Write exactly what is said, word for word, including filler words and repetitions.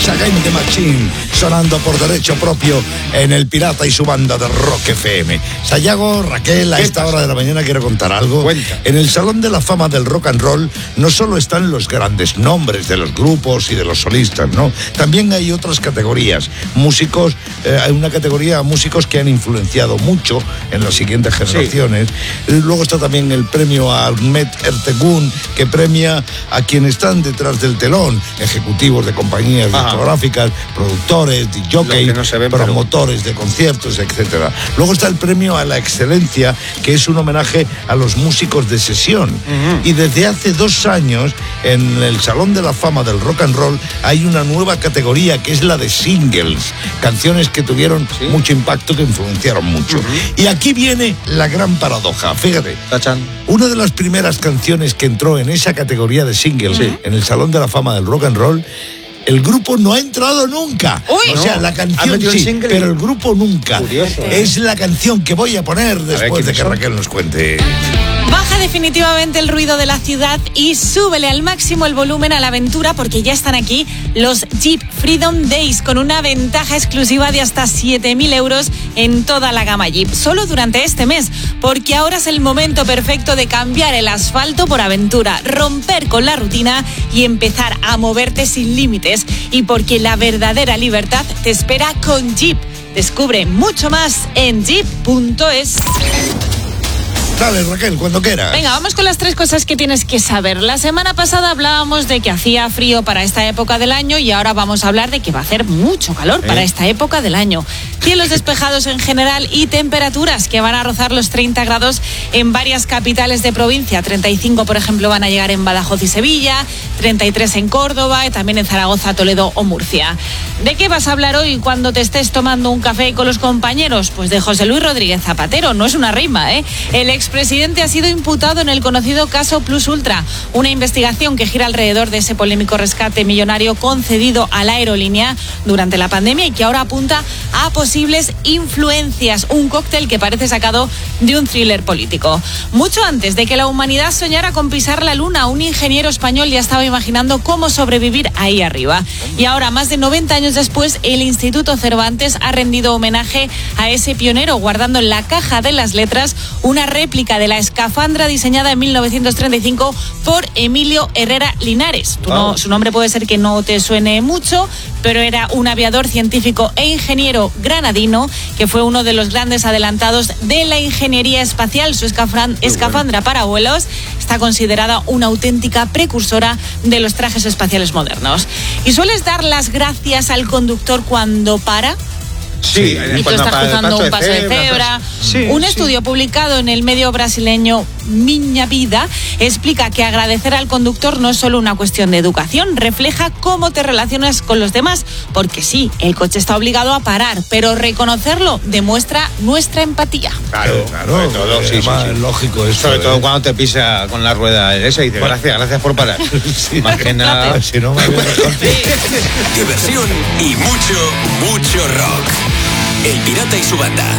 Rage Against the Machine, sonando por derecho propio en El Pirata y su banda de Rock F M. Sayago, Raquel, a esta hora de la mañana quiero contar algo. Cuenta. En el Salón de la Fama del Rock and Roll no solo están los grandes nombres de los grupos y de los solistas, ¿no? También hay otras categorías. Músicos, eh, hay una categoría músicos que han influenciado mucho en las siguientes generaciones. Sí. Luego está también el premio a Ahmet Ertegun, que premia a quienes están detrás del telón, ejecutivos de compañías Ajá. discográficas, productores, jockeys, no se ven, promotores pero... de conciertos, etcétera. Luego está el premio a la excelencia, que es un homenaje a los músicos de sesión. Uh-huh. Y desde hace dos años, en el Salón de la Fama del Rock and Roll, hay una nueva categoría, que es la de singles, canciones que tuvieron ¿Sí? mucho impacto, que influenciaron mucho. Uh-huh. Y aquí viene la gran paradoja, fíjate. Tachan. Una de las primeras canciones que entró en esa categoría de singles, sí. en el Salón de la Fama del Rock and Roll, el grupo no ha entrado nunca. Uy, o sea, no. la canción sí, pero el grupo nunca. Curioso, ¿eh? Es la canción que voy a poner después a de que Raquel nos cuente. Baja definitivamente el ruido de la ciudad y súbele al máximo el volumen a la aventura, porque ya están aquí los Jeep Freedom Days con una ventaja exclusiva de hasta siete mil euros en toda la gama Jeep. Solo durante este mes, porque ahora es el momento perfecto de cambiar el asfalto por aventura, romper con la rutina y empezar a moverte sin límites. Y porque la verdadera libertad te espera con Jeep. Descubre mucho más en jeep punto es. Dale, Raquel, cuando quieras. Venga, vamos con las tres cosas que tienes que saber. La semana pasada hablábamos de que hacía frío para esta época del año y ahora vamos a hablar de que va a hacer mucho calor ¿Eh? para esta época del año. Cielos despejados en general y temperaturas que van a rozar los treinta grados en varias capitales de provincia. treinta y cinco, por ejemplo, van a llegar en Badajoz y Sevilla, treinta y tres en Córdoba y también en Zaragoza, Toledo o Murcia. ¿De qué vas a hablar hoy cuando te estés tomando un café con los compañeros? Pues de José Luis Rodríguez Zapatero, no es una rima, ¿eh? El expresidente ha sido imputado en el conocido caso Plus Ultra, una investigación que gira alrededor de ese polémico rescate millonario concedido a la aerolínea durante la pandemia y que ahora apunta a posibles influencias, un cóctel que parece sacado de un thriller político. Mucho antes de que la humanidad soñara con pisar la luna, un ingeniero español ya estaba imaginando cómo sobrevivir ahí arriba. Y ahora, más de noventa años después, el Instituto Cervantes ha rendido homenaje a ese pionero, guardando en la caja de las letras una réplica de la escafandra diseñada en mil novecientos treinta y cinco por Emilio Herrera Linares. Tú no, su nombre puede ser que no te suene mucho, pero era un aviador, científico e ingeniero granadino que fue uno de los grandes adelantados de la ingeniería espacial. Su escafran, escafandra bueno. para vuelos está considerada una auténtica precursora de los trajes espaciales modernos. ¿Y sueles dar las gracias al conductor cuando para? Sí, y tú estás cruzando un paso de cebra. Sí, un estudio sí. publicado en el medio brasileño Minha Vida explica que agradecer al conductor no es solo una cuestión de educación, refleja cómo te relacionas con los demás, porque sí, el coche está obligado a parar, pero reconocerlo demuestra nuestra empatía. Claro, claro, de todo, sí, sí, sí. lógico eso. Sobre eh. todo cuando te pisa con la rueda esa y dice, bueno. gracias, gracias por parar. sí. Más que nada. Si no, me diversión y mucho, mucho rock. El Pirata y su banda.